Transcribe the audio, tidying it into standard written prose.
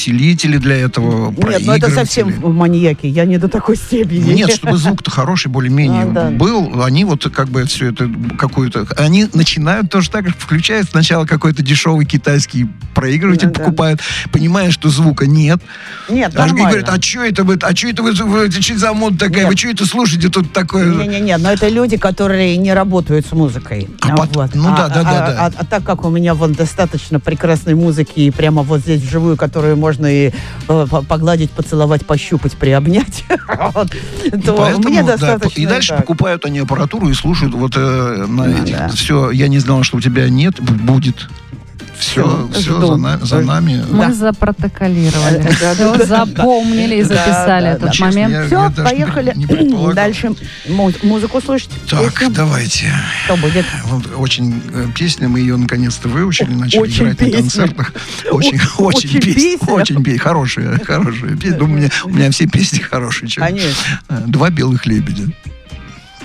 усилители для этого, Нет, ну это совсем маньяки, я не до такой степени. Нет, чтобы звук-то хороший более-менее был, они вот как бы все это какую-то... Они начинают тоже так, включают сначала какой-то дешевый китайский проигрыватель, покупают, понимая, что звука нет. Нет, нормально. И говорят, а что это вы, что за мода такая, вы что это слушаете тут такое? Не, но это люди, которые не работают с музыкой. А так как у меня вон достаточно прекрасной музыки, и прямо вот здесь вживую, которую можно и погладить, поцеловать, пощупать, приобнять, то мне достаточно. И дальше покупают они аппаратуру и слушают вот на этих. Все, я не знала, что у тебя нет, будет. Все за нами. Мы запротоколировали. Все запомнили и записали этот момент. Все, поехали дальше музыку слушать. Так, давайте. Что будет? Очень песня, мы ее наконец-то выучили, начали играть на концертах. Очень песня. Хорошая песня. У меня все песни хорошие. Конечно. 2 белых лебедя.